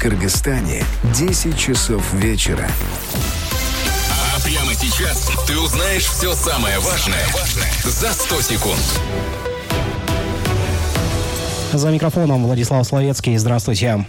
Кыргызстане 10 часов вечера. А прямо сейчас ты узнаешь все самое важное за 100 секунд. За микрофоном Владислав Словецкий. Здравствуйте.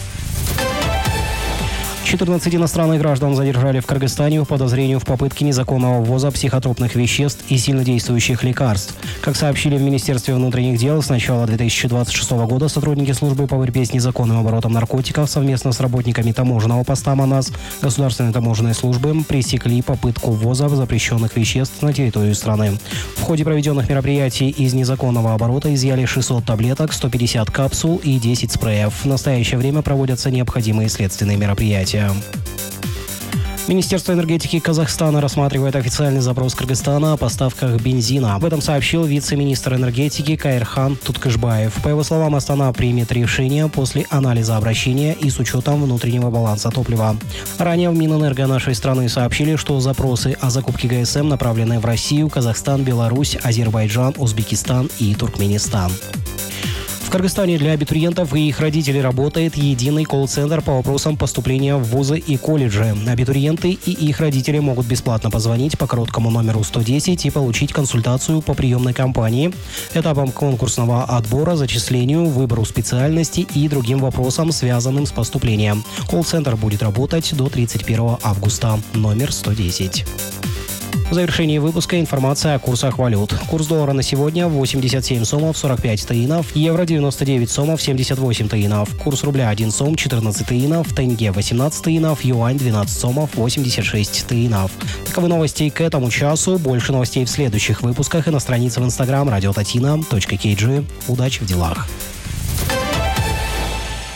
14 иностранных граждан задержали в Кыргызстане по подозрению в попытке незаконного ввоза психотропных веществ и сильнодействующих лекарств. Как сообщили в Министерстве внутренних дел, с начала 2026 года сотрудники службы по борьбе с незаконным оборотом наркотиков совместно с работниками таможенного поста МАНАС Государственной таможенной службы пресекли попытку ввоза запрещенных веществ на территорию страны. В ходе проведенных мероприятий из незаконного оборота изъяли 600 таблеток, 150 капсул и 10 спреев. В настоящее время проводятся необходимые следственные мероприятия. Министерство энергетики Казахстана рассматривает официальный запрос Кыргызстана о поставках бензина. Об этом сообщил вице-министр энергетики Кайырхан Туткышбаев. По его словам, Астана примет решение после анализа обращения и с учетом внутреннего баланса топлива. Ранее в Минэнерго нашей страны сообщили, что запросы о закупке ГСМ направлены в Россию, Казахстан, Беларусь, Азербайджан, Узбекистан и Туркменистан. В Кыргызстане для абитуриентов и их родителей работает единый колл-центр по вопросам поступления в вузы и колледжи. Абитуриенты и их родители могут бесплатно позвонить по короткому номеру 110 и получить консультацию по приемной кампании, этапам конкурсного отбора, зачислению, выбору специальности и другим вопросам, связанным с поступлением. Колл-центр будет работать до 31 августа. Номер 110. В завершении выпуска информация о курсах валют. Курс доллара на сегодня 87 сомов 45 таинов, евро 99 сомов 78 таинов, курс рубля 1 сом 14 таинов, тенге 18 таинов, юань 12 сомов 86 таинов. Таковы новости к этому часу. Больше новостей в следующих выпусках и на странице в Instagram radiotatina.kg. Удачи в делах.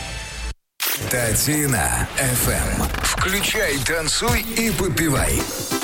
Татина FM. Включай, танцуй и попивай.